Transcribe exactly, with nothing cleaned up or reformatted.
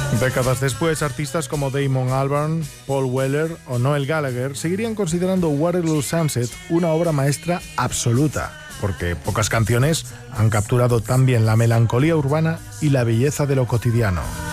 Décadas después, artistas como Damon Albarn, Paul Weller o Noel Gallagher seguirían considerando Waterloo Sunset una obra maestra absoluta, porque pocas canciones han capturado tan bien la melancolía urbana y la belleza de lo cotidiano.